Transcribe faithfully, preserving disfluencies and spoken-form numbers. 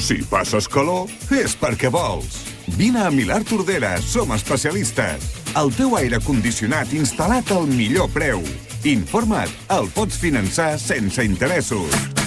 Si passes calor, és perquè vols. Vine a Milà Tordera, som especialistes. El teu aire condicionat instal·lat al millor preu. Informa't, el pots finançar sense interessos.